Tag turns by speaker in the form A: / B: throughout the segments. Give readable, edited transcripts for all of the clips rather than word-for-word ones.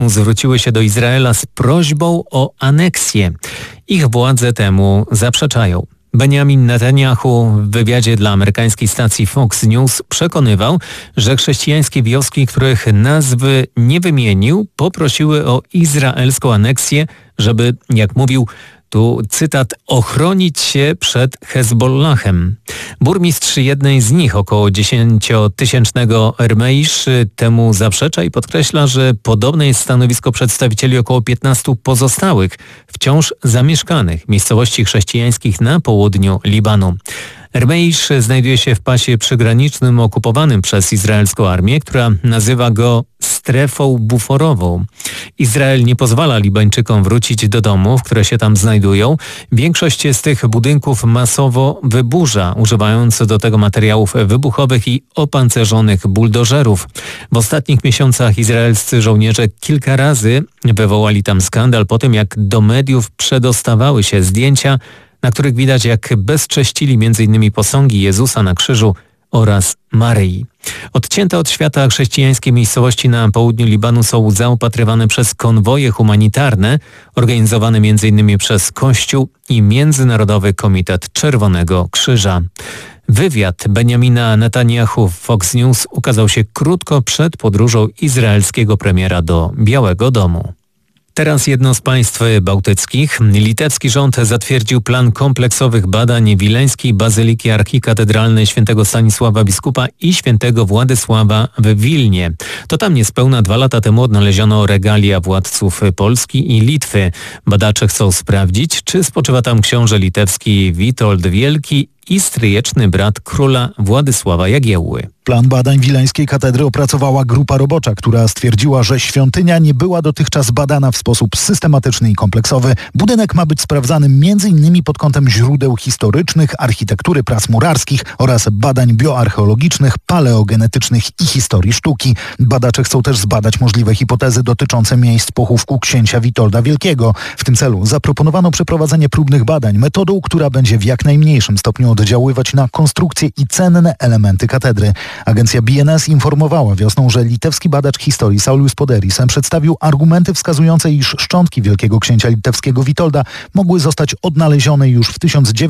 A: zwróciły się do Izraela z prośbą o aneksję. Ich władze temu zaprzeczają. Benjamin Netanyahu w wywiadzie dla amerykańskiej stacji Fox News przekonywał, że chrześcijańskie wioski, których nazwy nie wymienił, poprosiły o izraelską aneksję, żeby, jak mówił, tu cytat, ochronić się przed Hezbollahem. Burmistrz jednej z nich, około 10-tysięcznego Ermeisz, temu zaprzecza i podkreśla, że podobne jest stanowisko przedstawicieli około 15 pozostałych, wciąż zamieszkanych miejscowości chrześcijańskich na południu Libanu. Ermeisz znajduje się w pasie przygranicznym okupowanym przez izraelską armię, która nazywa go strefą buforową. Izrael nie pozwala Libańczykom wrócić do domów, które się tam znajdują. Większość z tych budynków masowo wyburza, używając do tego materiałów wybuchowych i opancerzonych buldożerów. W ostatnich miesiącach izraelscy żołnierze kilka razy wywołali tam skandal po tym, jak do mediów przedostawały się zdjęcia, na których widać, jak bezcześcili m.in. posągi Jezusa na krzyżu oraz Maryi. Odcięte od świata chrześcijańskie miejscowości na południu Libanu są zaopatrywane przez konwoje humanitarne, organizowane m.in. przez Kościół i Międzynarodowy Komitet Czerwonego Krzyża. Wywiad Benjamina Netanyahu w Fox News ukazał się krótko przed podróżą izraelskiego premiera do Białego Domu. Teraz jedno z państw bałtyckich. Litewski rząd zatwierdził plan kompleksowych badań Wileńskiej Bazyliki Archikatedralnej świętego Stanisława Biskupa i świętego Władysława w Wilnie. To tam niespełna 2 lata temu odnaleziono regalia władców Polski i Litwy. Badacze chcą sprawdzić, czy spoczywa tam książę litewski Witold Wielki i stryjeczny brat króla Władysława Jagiełły.
B: Plan badań Wileńskiej Katedry opracowała grupa robocza, która stwierdziła, że świątynia nie była dotychczas badana w sposób systematyczny i kompleksowy. Budynek ma być sprawdzany m.in. pod kątem źródeł historycznych, architektury prac murarskich oraz badań bioarcheologicznych, paleogenetycznych i historii sztuki. Badacze chcą też zbadać możliwe hipotezy dotyczące miejsc pochówku księcia Witolda Wielkiego. W tym celu zaproponowano przeprowadzenie próbnych badań metodą, która będzie w jak najmniejszym stopniu oddziaływać na konstrukcję i cenne elementy katedry. Agencja BNS informowała wiosną, że litewski badacz historii Saulius Poderis przedstawił argumenty wskazujące, iż szczątki wielkiego księcia litewskiego Witolda mogły zostać odnalezione już w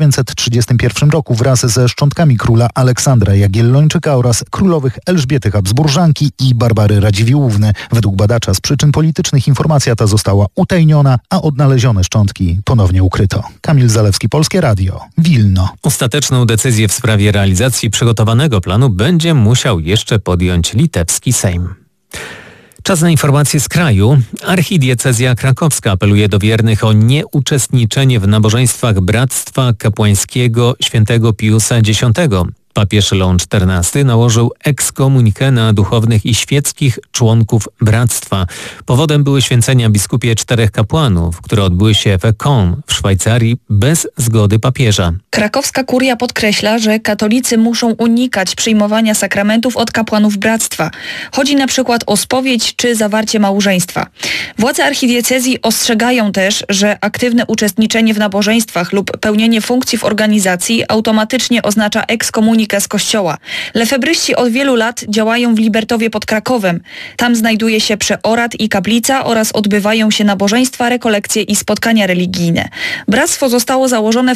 B: 1931 roku wraz ze szczątkami króla Aleksandra Jagiellończyka oraz królowych Elżbiety Habsburżanki i Barbary Radziwiłłówny. Według badacza z przyczyn politycznych informacja ta została utajniona, a odnalezione szczątki ponownie ukryto. Kamil Zalewski, Polskie Radio, Wilno.
A: Ostateczną decyzję w sprawie realizacji przygotowanego planu będzie musiał jeszcze podjąć litewski Sejm. Czas na informacje z kraju. Archidiecezja krakowska apeluje do wiernych o nieuczestniczenie w nabożeństwach Bractwa Kapłańskiego Świętego Piusa X. Papież Leon XIV nałożył ekskomunikę na duchownych i świeckich członków bractwa. Powodem były święcenia biskupie 4 kapłanów, które odbyły się w Caen w Szwajcarii bez zgody papieża.
C: Krakowska kuria podkreśla, że katolicy muszą unikać przyjmowania sakramentów od kapłanów bractwa. Chodzi na przykład o spowiedź czy zawarcie małżeństwa. Władze archidiecezji ostrzegają też, że aktywne uczestniczenie w nabożeństwach lub pełnienie funkcji w organizacji automatycznie oznacza ekskomunikę z kościoła. Lefebryści od wielu lat działają w Libertowie pod Krakowem. Tam znajduje się przeorat i kaplica oraz odbywają się nabożeństwa, rekolekcje i spotkania religijne. Bractwo zostało założone w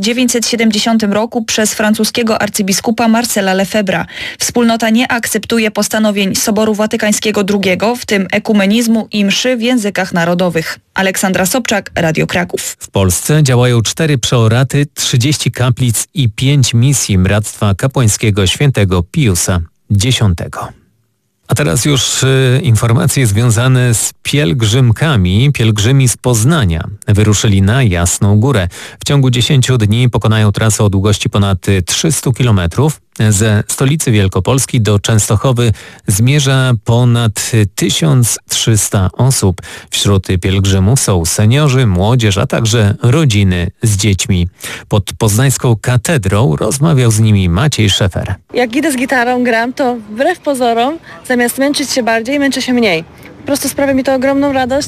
C: 1970 roku przez francuskiego arcybiskupa Marcela Lefebvra. Wspólnota nie akceptuje postanowień Soboru Watykańskiego II, w tym ekumenizmu i mszy w językach narodowych. Aleksandra Sobczak, Radio Kraków.
A: W Polsce działają 4 przeoraty, 30 kaplic i 5 misji Bractwa Kapłańskiego Świętego Piusa X. A teraz już informacje związane z pielgrzymkami. Pielgrzymi z Poznania wyruszyli na Jasną Górę. W ciągu 10 dni pokonają trasę o długości ponad 300 km. Ze stolicy Wielkopolski do Częstochowy zmierza ponad 1300 osób. Wśród pielgrzymów są seniorzy, młodzież, a także rodziny z dziećmi. Pod poznańską katedrą rozmawiał z nimi Maciej Szefer.
D: Jak idę z gitarą, gram, to wbrew pozorom, zamiast męczyć się bardziej, męczę się mniej. Po prostu sprawia mi to ogromną radość.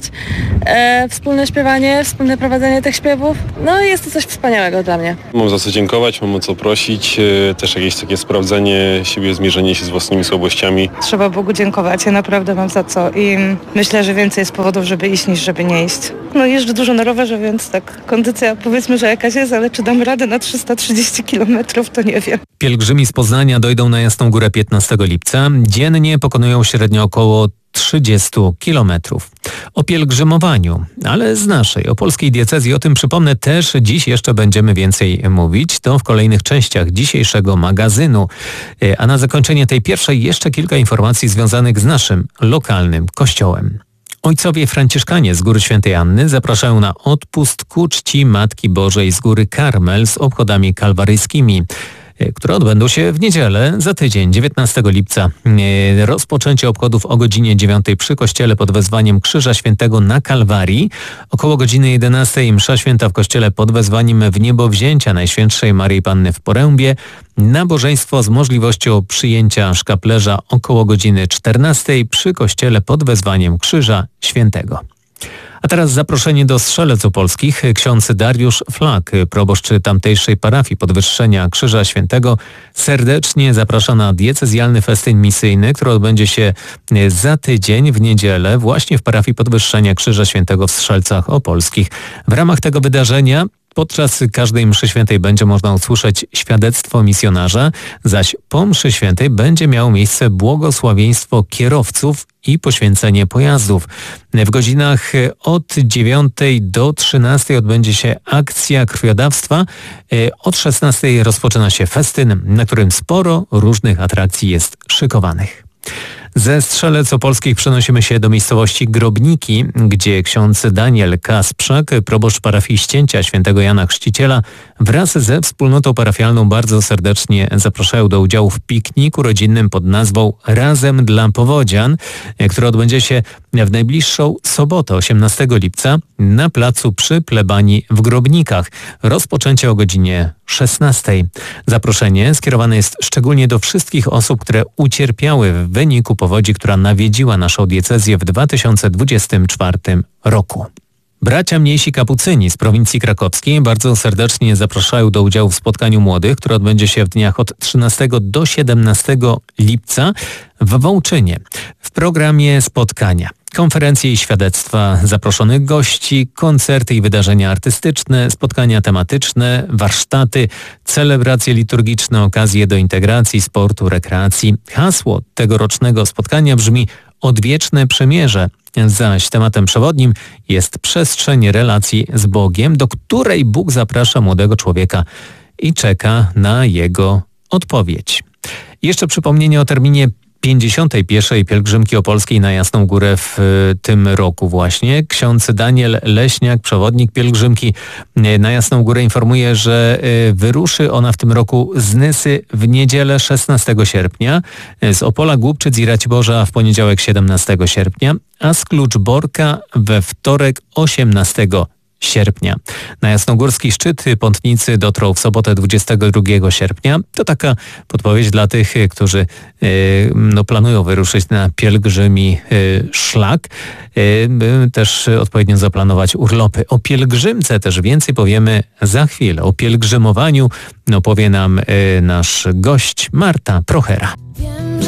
D: Wspólne śpiewanie, wspólne prowadzenie tych śpiewów. No i jest to coś wspaniałego dla mnie.
E: Mam za co dziękować, mam o co prosić, też jakieś takie sprawdzenie siebie, zmierzenie się z własnymi słabościami.
F: Trzeba Bogu dziękować, ja naprawdę mam za co i myślę, że więcej jest powodów, żeby iść niż żeby nie iść. No jeżdżę dużo na rowerze, więc tak kondycja powiedzmy, że jakaś jest, ale czy dam radę na 330 km, to nie wiem.
A: Pielgrzymi z Poznania dojdą na Jasną Górę 15 lipca. Dziennie pokonują średnio około 30 kilometrów. O pielgrzymowaniu, ale z naszej opolskiej diecezji, o tym przypomnę też dziś jeszcze będziemy więcej mówić. To w kolejnych częściach dzisiejszego magazynu. A na zakończenie tej pierwszej jeszcze kilka informacji związanych z naszym lokalnym kościołem. Ojcowie franciszkanie z Góry Świętej Anny zapraszają na odpust ku czci Matki Bożej z Góry Karmel z obchodami kalwaryjskimi, które odbędą się w niedzielę za tydzień, 19 lipca. Rozpoczęcie obchodów o godzinie 9 przy kościele pod wezwaniem Krzyża Świętego na Kalwarii. Około godziny 11 msza święta w kościele pod wezwaniem Wniebowzięcia Najświętszej Maryi Panny w Porębie. Nabożeństwo z możliwością przyjęcia szkaplerza około godziny 14 przy kościele pod wezwaniem Krzyża Świętego. A teraz zaproszenie do Strzelec Opolskich. Ksiądz Dariusz Flak, proboszcz tamtejszej parafii Podwyższenia Krzyża Świętego, serdecznie zaprasza na diecezjalny festyn misyjny, który odbędzie się za tydzień w niedzielę właśnie w parafii Podwyższenia Krzyża Świętego w Strzelcach Opolskich. W ramach tego wydarzenia podczas każdej mszy świętej będzie można usłyszeć świadectwo misjonarza, zaś po mszy świętej będzie miało miejsce błogosławieństwo kierowców i poświęcenie pojazdów. W godzinach od 9 do 13 odbędzie się akcja krwiodawstwa. Od 16 rozpoczyna się festyn, na którym sporo różnych atrakcji jest szykowanych. Ze Strzelec Opolskich przenosimy się do miejscowości Grobniki, gdzie ksiądz Daniel Kasprzak, proboszcz parafii Ścięcia Świętego Jana Chrzciciela, wraz ze wspólnotą parafialną bardzo serdecznie zapraszają do udziału w pikniku rodzinnym pod nazwą Razem dla Powodzian, który odbędzie się w najbliższą sobotę, 18 lipca, na placu przy plebanii w Grobnikach. Rozpoczęcie o godzinie 16. Zaproszenie skierowane jest szczególnie do wszystkich osób, które ucierpiały w wyniku powodzi, która nawiedziła naszą diecezję w 2024 roku. Bracia Mniejsi Kapucyni z prowincji krakowskiej bardzo serdecznie zapraszają do udziału w spotkaniu młodych, które odbędzie się w dniach od 13 do 17 lipca w Wołczynie. W programie spotkania konferencje i świadectwa zaproszonych gości, koncerty i wydarzenia artystyczne, spotkania tematyczne, warsztaty, celebracje liturgiczne, okazje do integracji, sportu, rekreacji. Hasło tegorocznego spotkania brzmi Odwieczne Przymierze, zaś tematem przewodnim jest przestrzeń relacji z Bogiem, do której Bóg zaprasza młodego człowieka i czeka na jego odpowiedź. Jeszcze przypomnienie o terminie 51. pielgrzymki opolskiej na Jasną Górę w tym roku właśnie. Ksiądz Daniel Leśniak, przewodnik pielgrzymki na Jasną Górę, informuje, że wyruszy ona w tym roku z Nysy w niedzielę 16 sierpnia, z Opola Głubczyc i Raciborza w poniedziałek 17 sierpnia, a z Kluczborka we wtorek 18 sierpnia. Na jasnogórski szczyt pątnicy dotrą w sobotę 22 sierpnia. To taka podpowiedź dla tych, którzy planują wyruszyć na pielgrzymi szlak, by też odpowiednio zaplanować urlopy. O pielgrzymce też więcej powiemy za chwilę. O pielgrzymowaniu powie nam nasz gość Marta Prochera.